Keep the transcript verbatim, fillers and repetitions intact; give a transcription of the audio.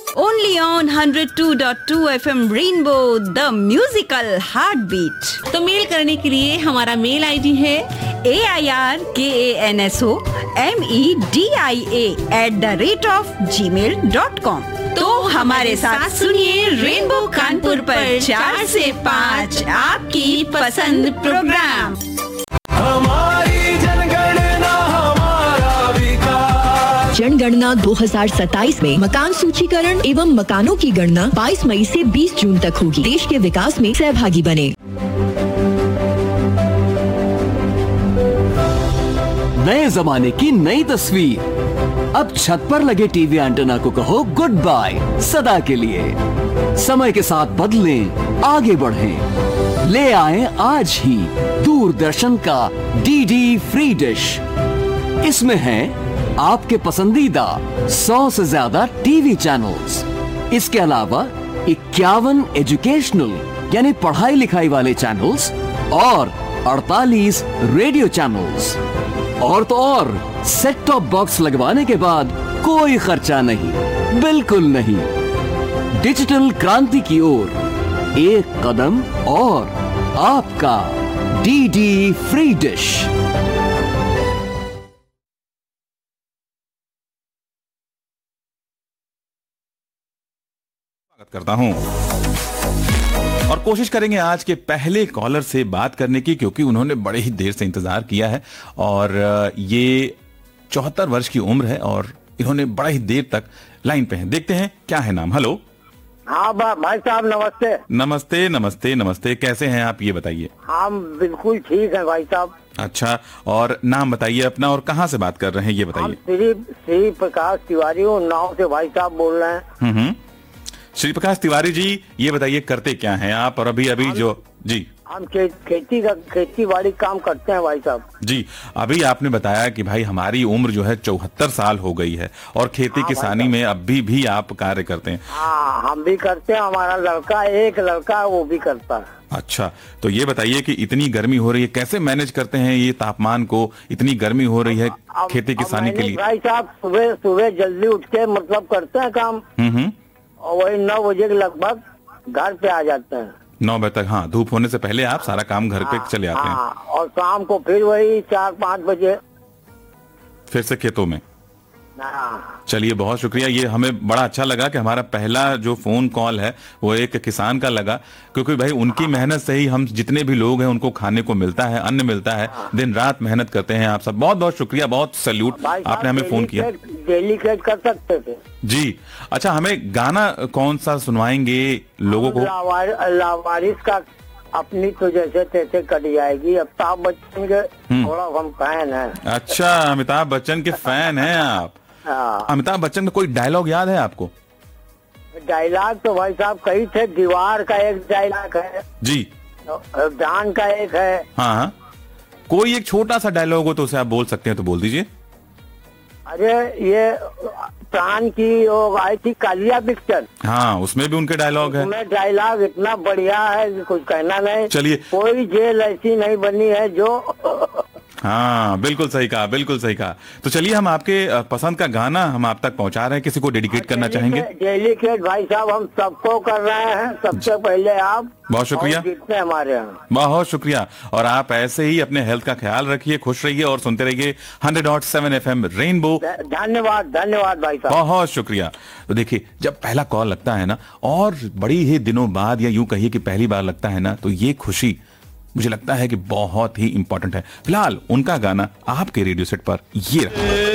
Only on one oh two point two F M Rainbow, the musical heartbeat. तो mail करने के लिए हमारा मेल आईडी है A I R K A N S O M E D I A at the rate of gmail dot com. तो हमारे साथ सुनिए रेनबो कानपुर पर चार से पाँच आपकी पसंद प्रोग्राम। हमारी जनगणना हमारा विकास। जनगणना दो हज़ार सत्ताईस में मकान सूचीकरण एवं मकानों की गणना बाईस मई से बीस जून तक होगी। देश के विकास में सहभागी बने। नए जमाने की नई तस्वीर। अब छत पर लगे टीवी एंटेना को कहो गुड बाय सदा के लिए। समय के साथ बदलें, आगे बढ़ें। ले आए आज ही दूरदर्शन का डीडी फ्री डिश। इसमें है आपके पसंदीदा सौ से ज्यादा टीवी चैनल्स। इसके अलावा इक्यावन एजुकेशनल यानी पढ़ाई लिखाई वाले चैनल्स और अड़तालीस रेडियो चैनल्स। और तो और सेट टॉप बॉक्स लगवाने के बाद कोई खर्चा नहीं, बिल्कुल नहीं। डिजिटल क्रांति की ओर एक कदम और आपका डीडी फ्री डिश। स्वागत करता हूं और कोशिश करेंगे आज के पहले कॉलर से बात करने की, क्योंकि उन्होंने बड़े ही देर से इंतजार किया है और ये चौहत्तर वर्ष की उम्र है और इन्होंने बड़ा ही देर तक लाइन पे हैं। देखते हैं क्या है नाम। हेलो। हाँ भाई साहब नमस्ते। नमस्ते नमस्ते नमस्ते, कैसे हैं आप ये बताइए। हम बिल्कुल ठीक है भाई साहब। अच्छा, और नाम बताइए अपना और कहाँ से बात कर रहे हैं ये बताइए। श्री श्री प्रकाश तिवारी उन्नाव से भाई साहब बोल रहे हैं। हम्म श्री प्रकाश तिवारी जी, ये बताइए करते क्या हैं आप और अभी अभी जो जी हम खे, खेती का खेती बाड़ी काम करते हैं भाई साहब। जी, अभी आपने बताया कि भाई हमारी उम्र जो है चौहत्तर साल हो गई है और खेती किसानी में अभी भी आप कार्य करते हैं। हाँ, हम भी करते हैं, हमारा लड़का एक लड़का वो भी करता है। अच्छा, तो ये बताइए कि इतनी गर्मी हो रही है, कैसे मैनेज करते हैं ये तापमान को, इतनी गर्मी हो रही है अब, खेती किसानी के लिए। भाई साहब सुबह सुबह जल्दी उठ के मतलब करते हैं काम हम्म और वही नौ बजे के लगभग घर पे आ जाते हैं। नौ बजे तक, हाँ, धूप होने से पहले आप सारा काम घर पे चले आते हैं। हाँ, और शाम को फिर वही चार पाँच बजे फिर से खेतों में। हाँ। चलिए, बहुत शुक्रिया। ये हमें बड़ा अच्छा लगा कि हमारा पहला जो फोन कॉल है वो एक किसान का लगा, क्योंकि भाई उनकी मेहनत से ही हम जितने भी लोग हैं उनको खाने को मिलता है, अन्न मिलता है। दिन रात मेहनत करते हैं आप सब। बहुत बहुत शुक्रिया, बहुत सैल्यूट, आपने हमें फोन किया। डेली कैट कर सकते थे जी। अच्छा, हमें गाना कौन सा सुनवाएंगे लोगों को। लावारिस का अपनी तो जैसे तैसे कट जाएगी। अमिताभ बच्चन के थोड़ा हम फैन है। अच्छा, अमिताभ बच्चन के फैन हैं आप। अमिताभ बच्चन का कोई डायलॉग याद है आपको। डायलॉग तो भाई साहब कई थे। दीवार का एक डायलॉग है जी, जान का एक है। हाँ हाँ, कोई एक छोटा सा डायलॉग हो तो उसे आप बोल सकते हैं तो बोल दीजिए। अरे ये प्राण की वो आई थी कालिया पिक्चर, हाँ, उसमें भी उनके डायलॉग है। उसमें डायलॉग इतना बढ़िया है कि कुछ कहना नहीं। चलिए, कोई जेल ऐसी नहीं बनी है जो हाँ, बिल्कुल सही कहा, बिल्कुल सही कहा। तो चलिए, हम आपके पसंद का गाना हम आप तक पहुंचा रहे हैं। किसी को डेडिकेट करना चाहेंगे। डेडिकेट भाई साहब हम सबको कर रहे हैं, सबसे पहले आप। बहुत शुक्रिया, जितने हमारे यहाँ। बहुत शुक्रिया। और आप ऐसे ही अपने हेल्थ का ख्याल रखिए, खुश रहिए और सुनते रहिए hundred dot seven F M rainbow. धन्यवाद धन्यवाद भाई साहब, बहुत शुक्रिया। तो देखिए, जब पहला कॉल लगता है ना और बड़ी ही दिनों बाद, या यूं कहिए कि पहली बार लगता है ना, तो ये खुशी मुझे लगता है कि बहुत ही इंपॉर्टेंट है। फिलहाल उनका गाना आपके रेडियो सेट पर ये रहा।